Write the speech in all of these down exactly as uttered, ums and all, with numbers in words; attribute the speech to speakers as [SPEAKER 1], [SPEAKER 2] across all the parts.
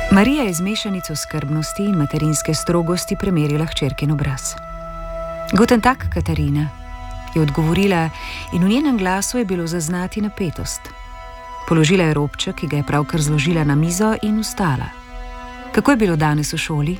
[SPEAKER 1] Marija je z mešanico skrbnosti in materinske strogosti premerila hčerkin obraz. Guten Tag, Katarina, je odgovorila in v njenem glasu je bilo zaznati napetost. Položila je robček, ki ga je pravkar zložila na mizo, in vstala. Kako je bilo danes v šoli?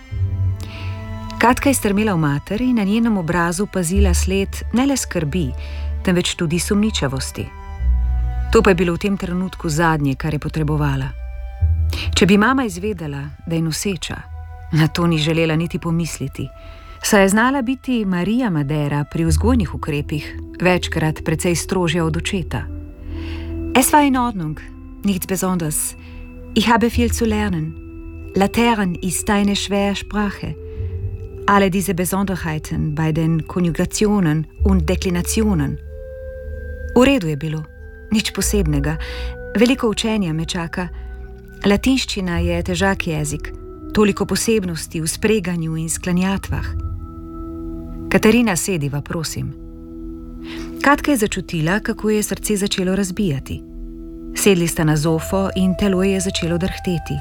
[SPEAKER 1] Katka je strmela v mater in na njenem obrazu pazila sled ne le skrbi, temveč tudi sumničavosti. To pa je bilo v tem trenutku zadnje, kar je potrebovala. Če bi mama izvedela, da je noseča, na to ni želela niti pomisliti, saj je znala biti Marija Madera pri vzgojnih ukrepih večkrat precej strožja od očeta. Es war in Ordnung, nichts Besonderes. Ich habe viel zu lernen. Lateran ist eine schwere Sprache. Alle diese Besonderheiten bei den Konjugationen und Deklinationen. V redu je bilo, nič posebnega. Veliko učenja me čaka. Latinščina je težak jezik, toliko posebnosti v spreganju in sklanjatvah. Katarina, sediva, prosim. Katka je začutila, kako je srce začelo razbijati. Sedli sta na zofo in telo je začelo drhteti.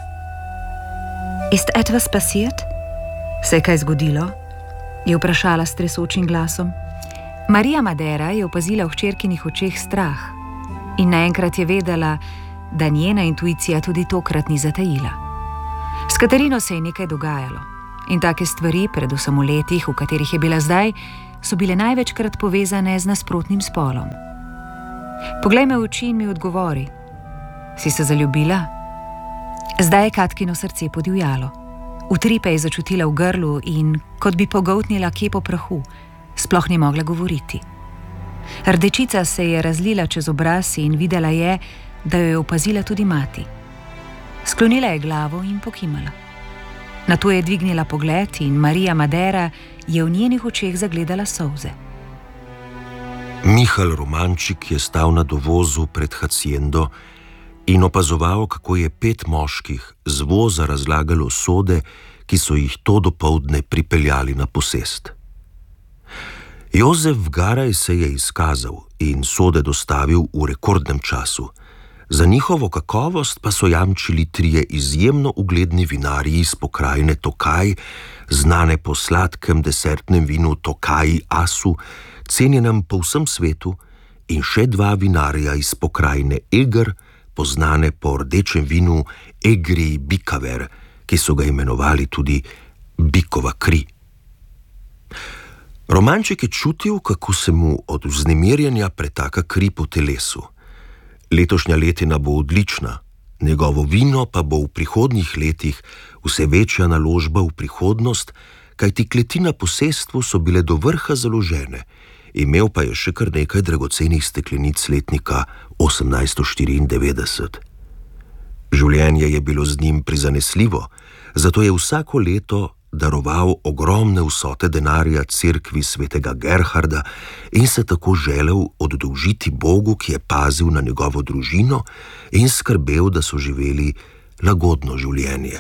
[SPEAKER 1] Ist etwas passiert? Se je kaj zgodilo? Je vprašala s tresočim glasom. Marija Madera je opazila v hčerkinih očeh strah in naenkrat je vedela, da njena intuicija tudi tokrat ni zatajila. S Katarino se je nekaj dogajalo in take stvari, predvsem v letih, v katerih je bila zdaj, so bile največkrat povezane z nasprotnim spolom. Poglej me v oči in mi odgovori. Si se zaljubila? Zdaj je Katkino srce podivjalo. Utripe je začutila v grlu in, kot bi pogoltnila kepo prahu, sploh ni mogla govoriti. Rdečica se je razlila čez obraz in videla je, da jo je opazila tudi mati. Sklonila je glavo in pokimala. Nato je dvignila pogled in Marija Madera je v njenih očeh zagledala solze.
[SPEAKER 2] Mihael Romančik je stal na dovozu pred haciendo in opazoval, kako je pet moških z voza razlagalo sode, ki so jih to dopoldne pripeljali na posest. Jozef Garaj se je izkazal in sode dostavil v rekordnem času. Za njihovo kakovost pa so jamčili trije izjemno ugledni vinarji iz pokrajine Tokaj, znane po sladkem desertnem vinu Tokaji Asu, cenjenem po vsem svetu, in še dva vinarja iz pokrajine Eger, poznane po rdečem vinu Egri Bikaver, ki so ga imenovali tudi bikova kri. Romančik je čutil, kako se mu od vznemirjenja pretaka kri po telesu. Letošnja letina bo odlična, njegovo vino pa bo v prihodnjih letih vse večja naložba v prihodnost, kajti kleti na posestvu so bile do vrha založene, imel pa je še kar nekaj dragocenih steklenic letnika osemnajststo štiriindevetdeset. Življenje je bilo z njim prizanesljivo, zato je vsako leto daroval ogromne vsote denarja cerkvi svetega Gerharda in se tako želel oddolžiti Bogu, ki je pazil na njegovo družino in skrbel, da so živeli lagodno življenje.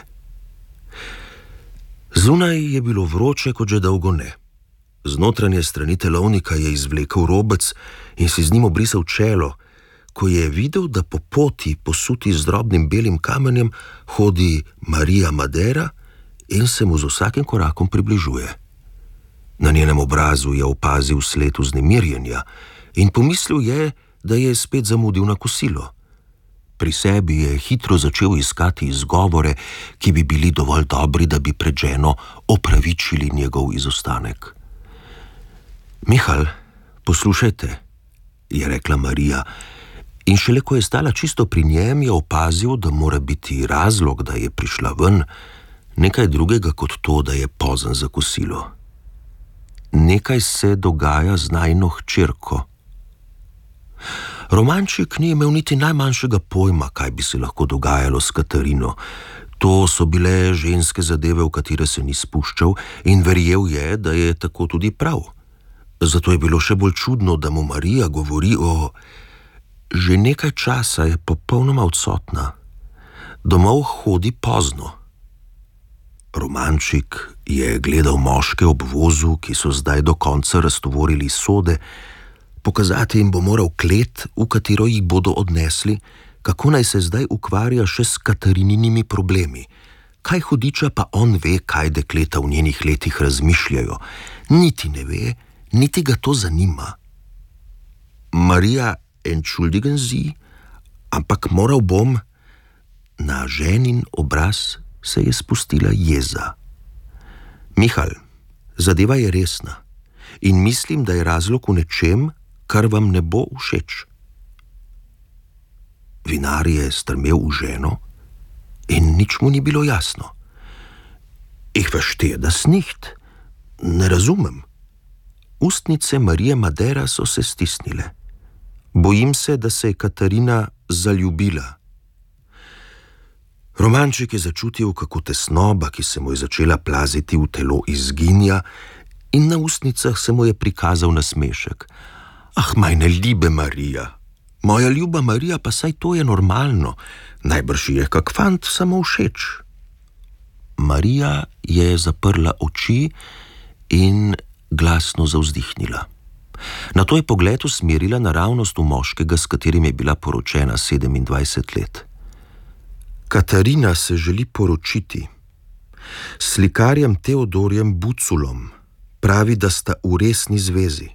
[SPEAKER 2] Zunaj je bilo vroče kot že dolgo ne. Z notranje strani telovnika je izvlekel robec in si z njim obrisal čelo, ko je videl, da po poti, posuti z drobnim belim kamenjem, hodi Marija Madera in se mu z vsakim korakom približuje. Na njenem obrazu je opazil sled vznemirjenja in pomislil je, da je spet zamudil na kosilo. Pri sebi je hitro začel iskati izgovore, ki bi bili dovolj dobri, da bi pred ženo opravičili njegov izostanek. Mihael, poslušajte, je rekla Marija, in šele ko je stala čisto pri njem, je opazil, da mora biti razlog, da je prišla ven, nekaj drugega kot to, da je pozen za kosilo. Nekaj se dogaja z najino hčerko. Romančik ni imel niti najmanjšega pojma, kaj bi se lahko dogajalo s Katarino. To so bile ženske zadeve, v katere se ni spuščal, in verjel je, da je tako tudi prav. Zato je bilo še bolj čudno, da mu Marija govori o... Že nekaj časa je popolnoma odsotna. Domov hodi pozno. Romančik je gledal moške ob vozu, ki so zdaj do konca raztovorili sode, pokazati jim bo moral klet, v katero jih bodo odnesli, kako naj se zdaj ukvarja še s Katarinini problemi. Kaj hudiča pa on ve, kaj dekleta v njenih letih razmišljajo. Niti ne ve, niti ga to zanima. Marija, entschuldigen Sie, ampak moral bom. Na ženin obraz se je spustila jeza. Mihal, zadeva je resna in mislim, da je razlog v nečem, kar vam ne bo všeč. Vinar je strmel v ženo in nič mu ni bilo jasno. Ich verstehe das nicht. Ne razumem. Ustnice Marije Madera so se stisnile. Bojim se, da se je Katarina zaljubila. Romanček je začutil, kako tesnoba, ki se mu je začela plaziti v telo, izginja in na ustnicah se mu je prikazal nasmešek. Ah, meine liebe Marija, moja ljuba Marija, pa saj to je normalno, najbrž je kak fant samo všeč. Marija je zaprla oči in glasno zavzdihnila. Nato je pogled usmerila naravnost v moškega, s katerim je bila poročena sedemindvajset let. Katarina se želi poročiti. S slikarjem Teodorjem Buculom. Pravi, da sta v resni zvezi.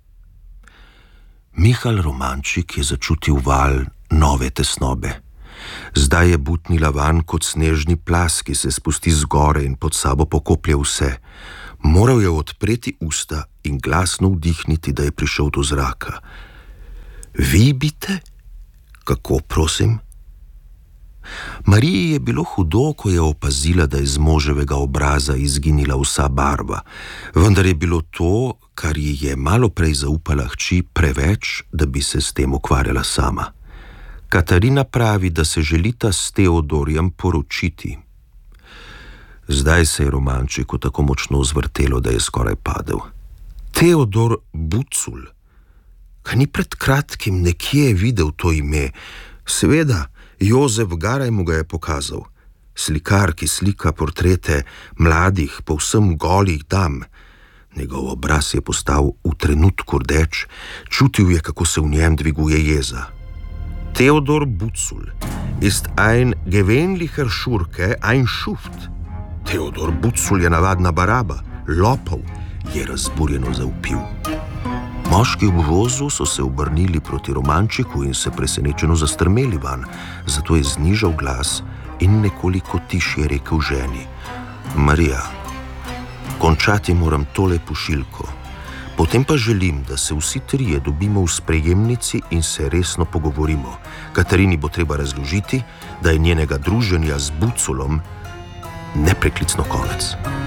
[SPEAKER 2] Mihal Romančik je začutil val nove tesnobe. Zdaj je butnila van kot snežni plas, ki se spusti zgore in pod sabo pokoplje vse. Moral je odpreti usta in glasno vdihniti, da je prišel do zraka. Vi bite? Kako, prosim? Mariji je bilo hudo, ko je opazila, da je z moževega obraza izginila vsa barva, vendar je bilo to, kar ji je malo prej zaupala hči, preveč, da bi se s tem ukvarjala sama. Katarina pravi, da se želita s Teodorjem poročiti. Zdaj se je Romančiku tako močno zvrtelo, da je skoraj padel. Teodor Bucul. Kaj ni pred kratkim nekje videl to ime? Seveda, Jozef Garaj mu ga je pokazal. Slikar, ki slika portrete mladih, povsem golih dam. Njegov obraz je postal v trenutku rdeč, čutil je, kako se v njem dviguje jeza. Teodor Bucul ist ein gewöhnlicher Schurke, ein Schuft. Teodor Bucul je navadna baraba, lopov, je razburjeno zavpil. Moški v vozu so se obrnili proti Romančiku in se presenečeno zastrmeli van, zato je znižal glas in nekoliko tišje rekel ženi. Marija, končati moram tole pošiljko. Potem pa želim, da se vsi trije dobimo v sprejemnici in se resno pogovorimo. Katarini bo treba razložiti, da je njenega druženja z Buculom nepreklicno konec.